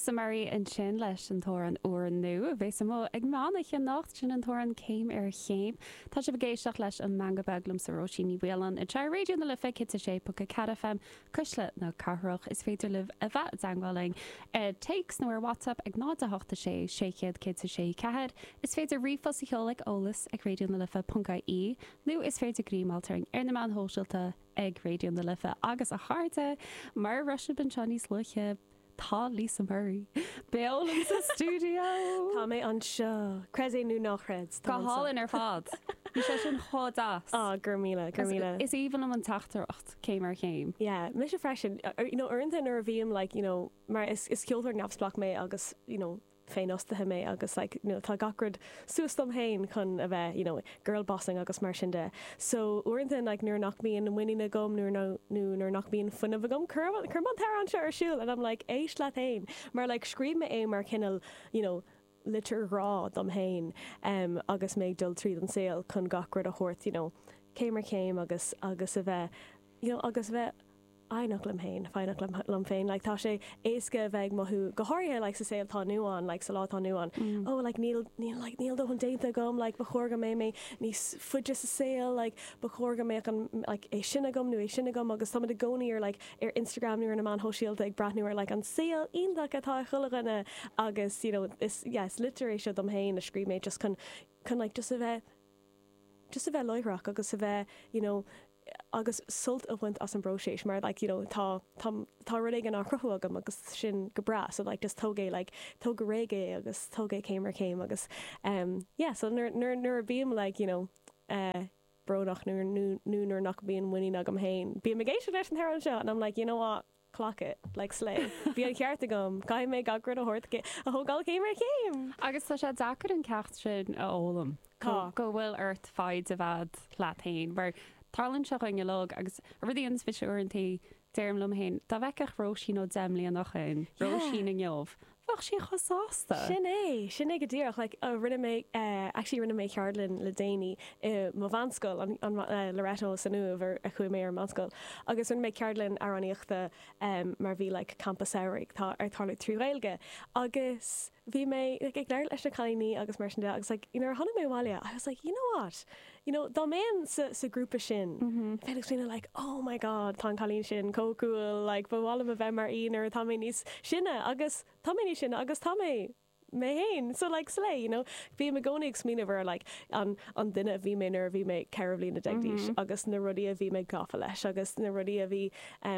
Lisa Murray an sin leis an tóran uair nu a bheits mó ag mána chin nacht sin an tóran céim ar chéim. Tá sé bhgéisteach leis an manga beglam sa Róisíní Bhélan i teir réidir na lifa kit a sé po go cadafem cusle na carthroch is féidir libh a bheit dangwaling. Takes nó ar WhatsApp ag nád a hochta sé séchéad kit a sé cehead is féidir rifos i cheolaigh ólas ag réidir na lifa.í nu is féidir grímaltering ar na man hóisiilta ag réidir na lifa agus a cháte mar Russia ban Chinese luche. Tá Lisa Murray. Béol in sa studio. Tá mé an seo. Creis é nú nachreid. Tá hálinn ar fad. Ní sé sin chodáas. Gur míle. Is even am an tachtarocht céim ar chéim. Yeah, mis sé freisin. Orintha ar bhíam, mar is ceoltar neamsplach mé agus, féin ostathe mé agus tá gacrad suastom hain chun a bheith girl bossing agus mar sin de. So uintha nuair nach bíon an winine gom nuair nach bíon funna a gom chumán tar an se ar siúil and I'm like éis le hain mar scríb me é mar cinnal litir rá dom hain agus méid dul tríd an saoil chun gacrad a hort céim agus a bheith agus bheith ainach lim hain, feinach lim féin, tá sé éasca bheith mothú gothirthe sa saoil tá nuán, sa lá tá nuán. Níl do chun déanta gom, bechorga mé níos fuide sa saoil, bechorga mé é sinna gom nu é sinna gom agus tá a gcóí ar Instagram nuair na man hóisiilta ag brathniú ar an saoil ionach atá chulaganna agus is literéis dom hain a scríb mé just chun just a bheith loireach agus a bheith agus sult a bhaint as an broséis mar tá rud an nachrathú agam agus sin go bra so just tógé tó go réige agus tógé céim agus so nuair a bíam brodach nuair nach bíon winine agam hain. Bí me géisi leis an thar an seo and I'm you know what? Clock it, slay. Bhí an ceart agam, cai mé gagrid a hort a thógáil céim ar céim. Agus tá sé dacr an ceart sin a ólam. Go bhfuil airt fáid a bhd leathain, mar tarlann se chuin log agus rudí an sfiise orintí déirm lom hain. Tá bheicech Róisín ó demlíon nach chuin, Róisín an gneomh. Fach sí chosásta. Sin é go dtíach rinne mé cheartlinn le déine má bhanscoil an Loreto san nuamh a chuir mé ar manscoil. Agus rinne mé ceartlinn araníochta mar bhí campus éiric tá ar tarla trúréilge. Agus bhí mé ag leir leis na cainí agus mar sin de agus tháinig mé bháile. I was you know what? Dá méon sa grúpa sin. Féidir sinna oh my god, tá chalín sin cócúil, bhhála a bheith mar íonar tá mé níos sinna agus tá mé sin agus tá mé hain so slay bhí me gcónig smína bhar an duine bhí mé nar bhí mé ceirblí na deagdíis agus na rudí a bhí mé gafa leis agus na rudí a bhí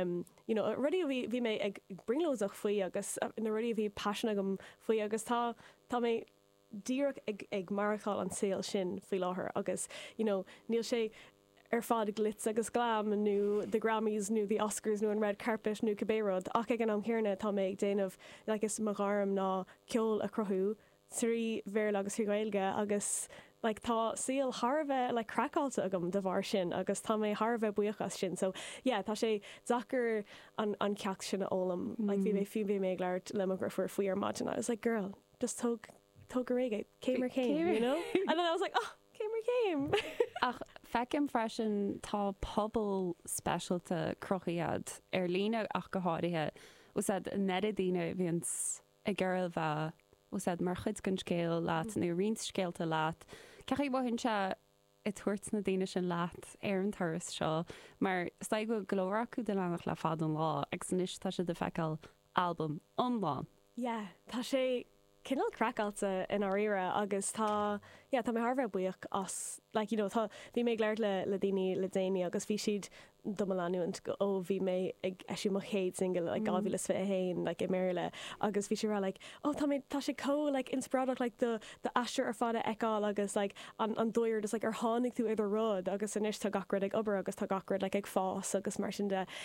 rudí a bhí mé ag bringlóach faoi agus na rudí a bhí passionna gom faoi agus tá mé díreach ag maracháil an saoil sin faoi láthair agus níl sé ar fád glitz agus glam nu the Grammys nu the Oscars nu an red carpet nu cabérod ach ag an am chéarna tá mé ag déanamh is magarm ná ceol a crothú trí bhéir agus thugailge agus tá síl Harbheith crackáilte agam de bhar sin agus tá mé Harbheith buíochas sin so tá sé dachar an ceach sin a ólam bhí mé fiú mé leart lemagrar faoi ar maid and I was girl just tóg go réige céim and then I was céim ach fecim freisin tá pobl specialta crochiad ar lína ach go háirithe úsad nedadíine bhíons a ggéiril bheith úsad mar chud gon scéal leat nó riont scéalta leat cechaí bhhainn se i tuairt na daine sin leat ar an thuras seo mar sta go glóraú de lenach le fad an lá ag san isis tá sé de feiceáil album online. Yeah, tá sé cinnal crackáilte in áíire agus tá mé Harbheith buíoch as tá bhí mé léir le daine agus bhí siad do leúint ó bhí mé ag eisiú mo chéad single gáhíle fi a hain i méile agus bhí sé rá tá sé có inspirádach de asir ar fada eáil agus an dóir dus ar tháinig tú idir rud agus inis tá gacrad ag obair agus tá gacrad ag fás agus mar sin de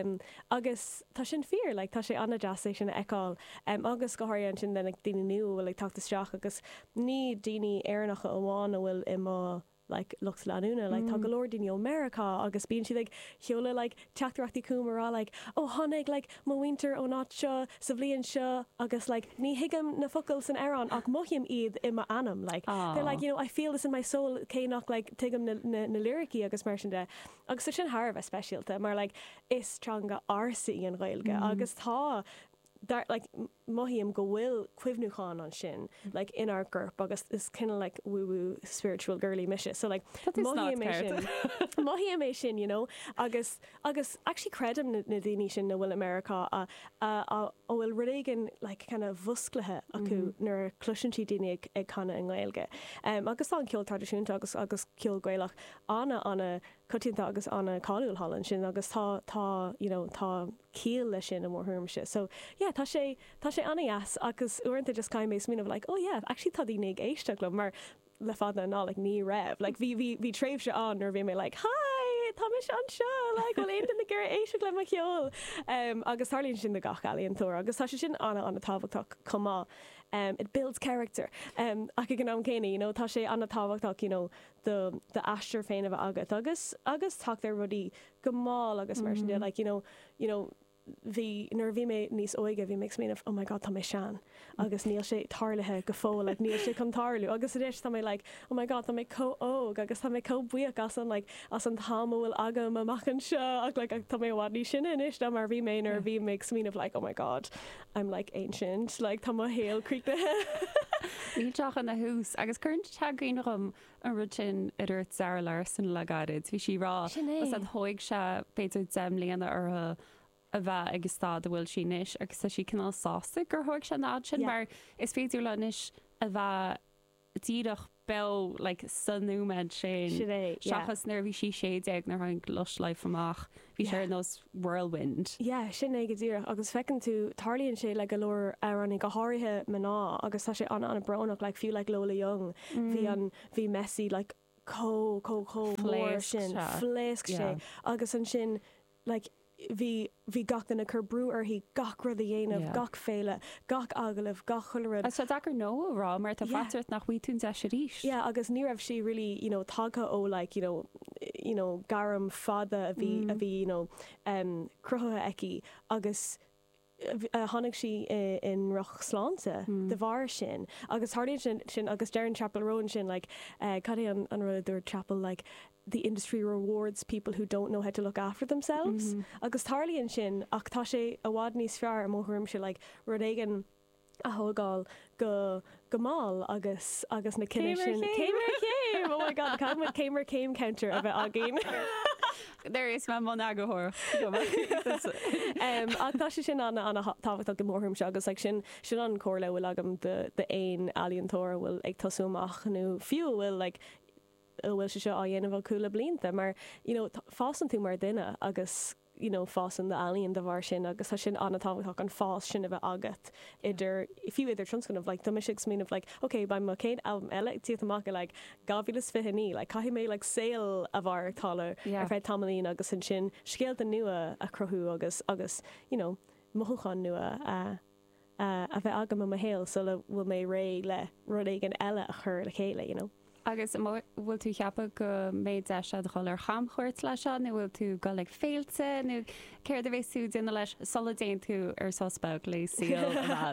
agus tá sin fear tá sé anna jazz sin eáil agus gothirn sin den daine nu bhfuil tatasteach agus ní daoine éarnacha amháin a bhfuil i má lux leúna tá go leor daoine America agus bíonn siad cheola teachtarachtaí cúmarrá tháinig má winter ó náit seo sa bblion seo agus ní hiigem na focail san airán ach mochiam iad i anam they're I feel this in my soul cé nach tuigem na lyricí agus mar sin de agus sin Harbheith speisialta mar is tranga arsaí an Ghaeilge agus tá maihíam go bhfuil cuimhnúáin an sin like in our group agus is kind of like woo spiritual girly mission so like maihíam sin you know agus actually credum na daoine sin na bhfuil America a bhfuil ruigen like kind of bhusclathe acu nar cluisiintí daoine ag chana an Gaeilge agus tá an ceol tradiisiúnta agus ceol Gaelach anna cutínta agus anna cáúil hallan sin agus tá you know tá cíal lei sin a mór thuirmse so yeah tá sé annaas agus uanta just caiim mééis mína like oh yeah actually tá daoine ag éisteach le mar le fada ná like ní raibh like bhí tréimh se an ar bhí mé like hi tá mis an seo like bhfuil éon na gur éisteach le mar ceol agus tharlíonn sin na gach ealaíon túir agus tá sé sin anna táhachtach comá it builds character ach gan am céine you know tá sé anna táhachtach you know the astir féin a bheith agus tá ar rudí go má agus mar sin like you know nar bhí mé níos óige bhí mé mé oh my god tá mé sean agus níl sé tarlathe go fó like níl sé contarlú agus rééis tá mé like oh my god tá mé óg agus tá mé buíach as an like as an támhfuil agam amachchan seo ag like tá mé bhhad ní sin inis dá mar bhí mé nar bhí mé mí like oh my god I'm like ancient like tá má héal críicthe Níl teach an na hús agus chuint teagghine rom an rutin idir Sarah Larson le gaiid bhí si rá as an thoig se beidir dem líana ar a bheith agus stad a bhfuil sin isis agus sa si canál sásta gur thuig se nád sin mar is féidir le isis a bheith tíadach be like sanúmed sin seachas nervhí si séad ag nar hain lush leif amach hí sé nos whirlwind. Yeah, sin é go dtíra agus fecinn tú tarlíonn sé le go leir ar an go háirithe maná agus tá sé anna bránach le fiú le Lola Young hí Messi like có mór sin fléisc sé agus an sin like hí gach na chur brú ar hí gach rud a dhéanamh gach féile gach agalah gach chuilead. Tá dachar nó rá mar tá fatirt nach bhuiún de sé ríis. Yeah, agus ní raibh si really you know tagcha ó like you know garam fada a bhí you know crutha eici agus tháinig si in roch sláinte de bhar sin agus thirlíonn sin agus dearan chapel roin sin like cad é an ruidir chapel like the industry rewards people who don't know how to look after themselves agus tarlíonn sin ach tá sé a bhád níos fear a móthúm se like rud éigen a thógáil go máil agus na cinine sin céim oh my god céimar céim counter a bheith agén There is man man agohor ach tá sé sin anna táhachtach go mórthúm se agus like sin an cóir le bhfuil agam de aon alíontóir bhfuil ag tosúach nó fiú bhfuil like bhfuil se seo á dhéanamh coolla blianta mar you know fásan tú mar duine agus you know fásan de alíonn de bhar sin agus tá sin anna táhachtach an fás sin a bheith agat idir fiú idir tronscan of like tá mis mín of like okay ba má céad album eile tíad amach like gavílas fihanní like caihí mé like saoil a bhar tála ar fred tamlín agus an sin scéalta nua a crothú agus you know mothúchan nua a bheith agam a héal so le bhfuil mé ré le rud éigen eile a chur le chéile you know. Agus bhfuil tú cheappa go méid de se choil ar chamchairt lei se nó bhfuil tú go le féilte nó céir a bhééisú duine leis solidéon tú ar sospag le síl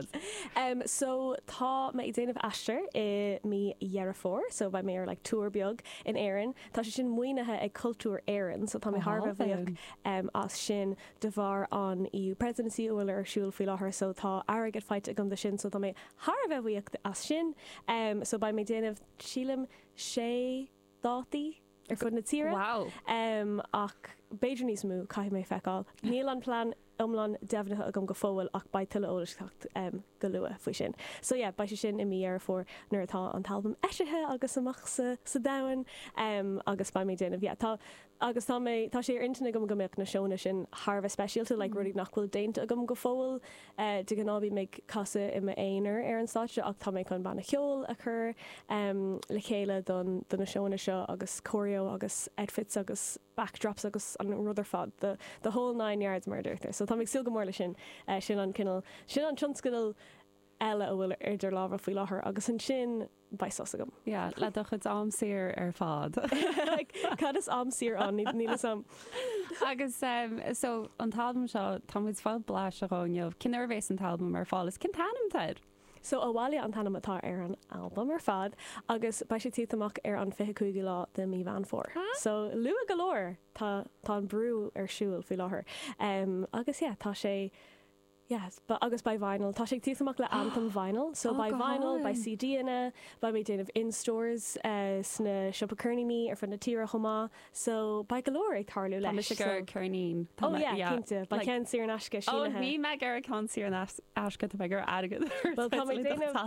so tá mé déanamh eisteir I mí dhearafór so ba mé ar like túr beag in éan tá sé sin muoinethe ag cultúr éan so tá mé Harbh bhíoh as sin de bhar an EU presidency bhfuil ar siúil fi láthair so tá agad feit a gom de sin so tá mé Harbh bhíoh as sin so ba mé déanamh sílim sé dátaí ar fud na tíre. Wow. Ach beidir níos mú cai mé feicáil. Níl an plán umlan defnithe a gom go fóil ach ba tuile ólasteach go lua faoi sin. So yeah, ba sé sin I mí ar fór nuair atá an talbam eisithe agus amach sa dain agus ba mé déanamh tá agus tá sé ar intana gom gombeach na seóna sin Harbh specialta like rudí nachhfuil déint a gom go fóil de gan nábí mé casa I me éonar ar an státe ach tá mé chun banna cheol a chur le chéile don na seóna seo agus choreo agus outfits agus backdrops agus an rudidir fad the whole 9 yards murder there so tá ag sil go mór le sin sin an cinnal sin an tionscadal eile a bhfuil idir lábhar faoi láthair agus an sin baisas agam. Yeah, le do chud am sir ar fad. Cad is am sir an ní sam. Agus so an talbam seo táid fáil bláis a gáineh cinar bhééis an talbam ar fáil is cin tanam teid. So a bháile an tanam atá ar an album ar fad agus ba sé tí amach ar an 25 lá de mí bhan fór. So lua galóir tá an brú ar siúil fi láthair agus tá sé Yes, but agus by vinyl. Tá sé tíach le anthem vinyl. So by vinyl, by CD inna, by me déanamh in stores sna Shoppa Kearney ar fan na tíra chomá. So by galore ag tarlú leis. Tá mis gur Kearney. Oh yeah, cínte. By Ken Sir an Ashka sína. Oh, ní me gur Ken Sir an Ashka tá me gur agad. Well, tá me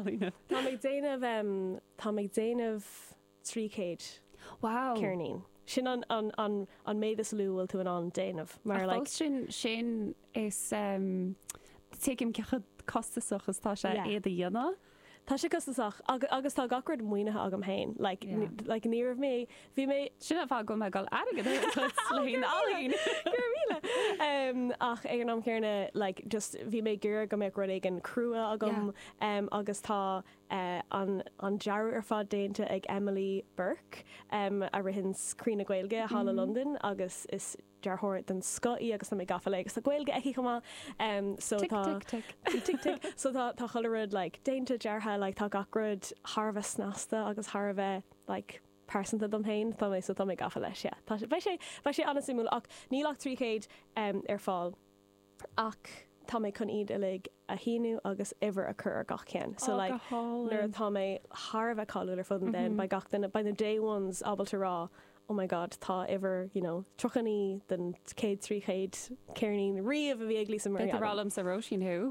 déanamh trícéid. Wow. Kearney. Sin an méid is lúil tú an déanamh. Mar like sin is téim cechad costasach is tá sé éad a dhéana. Tá sé costasach agus tá gacrad muoinethe agam hain like níor mé bhí mé sinna bhá go me gáil agad slín álín gur ach ag an am chéarna like just bhí mé gur go mé rud ag an crua agam agus tá an dearú ar fád déanta ag Emily Burke a rihin scrína Gaeilge Hall London agus is dearthir den Scoí agus na mé gafa le agus a Gaeilge eici chumá so so tá cholarad like déanta deartha like tá gacrad Harbh snasta agus Harbh like persanta dom hain tá mé so tá mé gafa leis bheit sé anna simú ach nílach trícéid ar fáil ach tá mé chun iad ilig a híú agus iwwer a chur gach cean. So like nuair tá mé Harbh cáú ar fud an den by gach by the day ones ábalta rá. Oh my god, tá iwwer, you know, trochaní den céad tríchéid Kearney riamh a bhí ag lísa mar. Rálam sa roisin hu.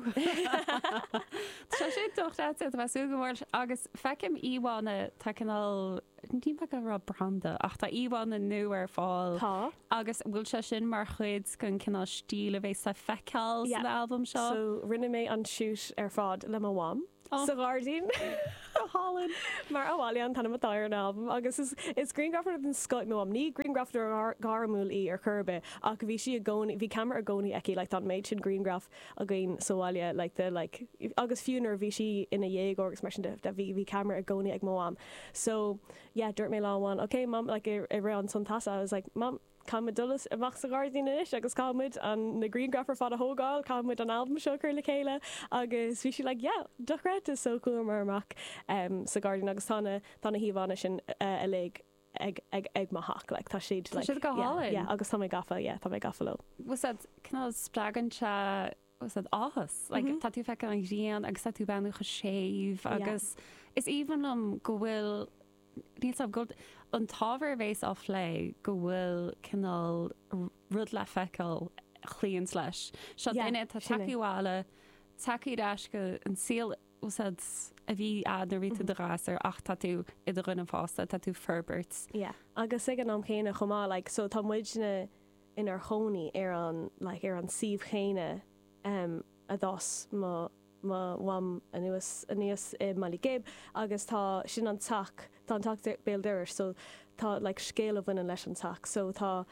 Tá sé dochta a bheitsú go bhir agus fecim íhána tacinál ní me go ra branda ach tá íhána nu ar fáil. Tá. Agus bhfuil se sin mar chuid gon cinál stíl a bheith sa feicáil sa album seo. So rinne mé an siús ar fád le mháam. Sa Guardian Holland mar áháilíon tanna dair an album agus is Greengraffer an Scott nó am ní Greengrafter garmúil í ar churbe ach bhí si a gcóí bhí camera a gcóí eici le an méid sin Greengraf a gin soáile agus fiúnar bhí si ina dhéag agus mar sin de bhí camera a gcóí ag mám so yeah dúirt mé láháin okay mam like I ra an son tasa I was like mam Cáid dullas amach sa Guardian is agus cáid an na Greengraffer fád a hógáil cáid an album seo chur le chéile agus bhí si le dochreid is so cool mar amach sa Guardian agus tána híomhána sin a le ag maithach le tá siad agus tá gafa tá mé gafaló. Was cinál spragan se was áhas tá tú feice an rian agus tá tú benú go séh agus is even go bhfuil níos go an tábhar bhééis á lé go bhfuil cinál rud le feiceil chlíonn leis. Se duine tá takeíháile takeíráis go an síl a bhí adna ríta dorásar ach tá tú idir runna fásta tá tú Ferbert. Agus ag an am chéine chumá so tá muidne inar choní ar an síomh chéine a dás má wam aníos Mali Gabe agus tá sin an tak tá an tak béir so tá scéal a bhaine leis an tak so tá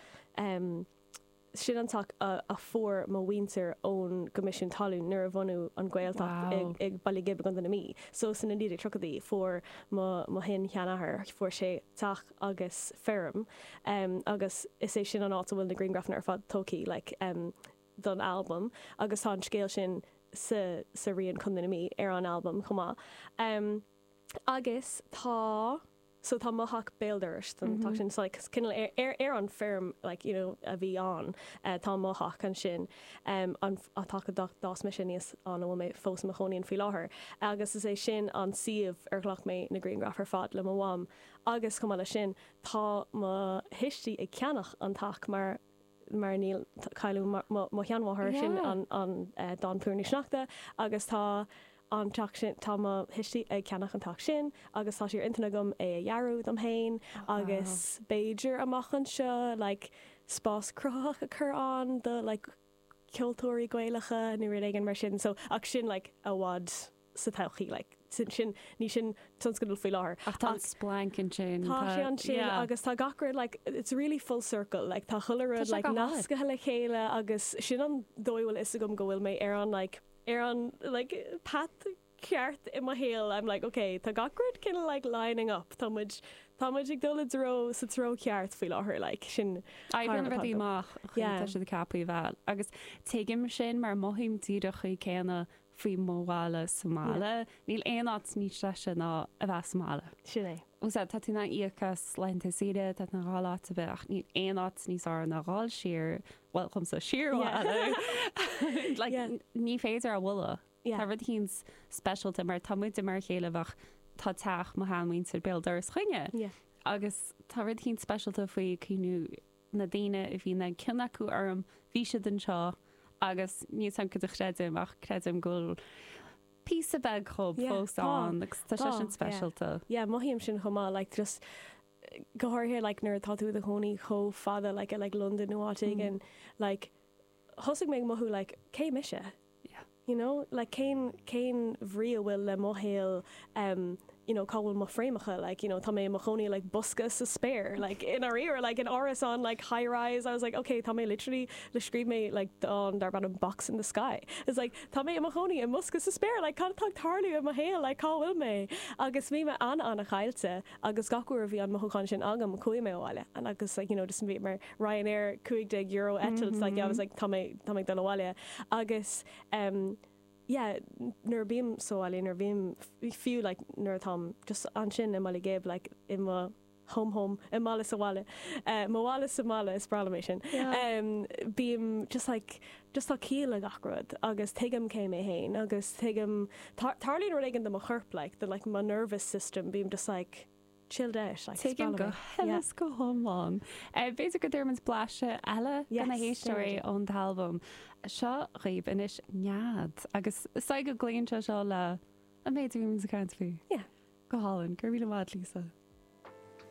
sin an tak a fuór má winter ón gomission talú nuair a bhanú an ghailteach ag Bally Gabe gan na mí so san na líidir trocadaí fuór má hin cheanathair fuór sé tak agus ferm agus is é sin an áta bhfuil na Greengraffer ar fad tócaí don album agus tá an scéal sin sa rion chun na mí ar an album chumá agus tá mothach béildeirs tá sin cinál ar an firm a bhí an tá mothach an sin atá dás me sin níos an bhfuil mé fós a choíonn fi láthair agus is é sin an siomh ar ghlach mé na Greengraffer fad le mháam agus chumá sin tá má histí ag ceannach an taach mar níl caiú má cheanmhathir sin an don púrní sneachta agus tá an teach sin tá histí ag ceannach an taach sin agus tá siar intana gom é dhearú am hain agus Beiidir amachchan seo spás croch a chur an de ceoltóirí Gaeilge nu ri an mar sin so ach sin a bhád sa tochaí sin ní sin tunscadul fao láthair. Ach tá splankin sin. Tá sé an sin agus tá gacrad it's really full circle tá cholarad nascathe le chéile agus sin an dóhfuil is gom go bhfuil mé ar an pat ceart i má héal I'm okay tá gacrad cinna lining up támuid ag dulad dro sa tro ceart fao láthair sin Iban ruí máach si de capú bhil agus tuigim sin mar mohím tíide chu céanna faoi móháile Somála níl éonát ní sin ná a bheith Somála. Sin é. tá túna íchas leinta siide tá na rála a bit ach ní éát níos á na ráil siir well chum sa siir ní féidir a bhla Tá rud híns specialta mar tamid mar chéilehach tá teach mo haín sa bildar chuine agus tá rud hín specialta faoi cíú na daine a bhí na cinna acu orm bhí si den seo agus níos an go chréidim ach credim ggóil pí a bag chob fóán tá sé sin specialta. Ja, mohíim sin chomá just gohairhir nuair táú a choní cho fada London nuáte an hosig mé mothú cé mise. You know, céin bhrí bhfuil le mohéal cábhfuil mo fréimecha, tá mé mo choní busca sa spéir, in our ear, an áras on high rise. I was okay, tá mé literally le scríb mé an dar ban a box in the sky. It's tá mé mo choní a musca sa spéir, cantá tarlú a mo héal, cáhfuil mé. Agus mí me an a chailte, agus gacuair bhí an mochaán sin agam chuí mé bháile. And agus just bhí mar Ryanair €50 etils, I was tá mé don bháile. Agus nuair bhíam sóáil nuair bhíam fiú nuair tám just an sin im géib i má home i mála sa bháile mála sa mála is brala sin bíam just tá cíal a gachród agus tuigem cé mé héin agus tuigem tarlíonn ruigen do mo churp de my nervous system bíam just chill deis go helas go homláin. Béidir go dúirmans blaise eile na héistóí ón talbm. Seo riomh inis nead agus sa go gléonte seo le a méidirúm sa caiint fiú. Go hálann, gur bhí le mád lísa.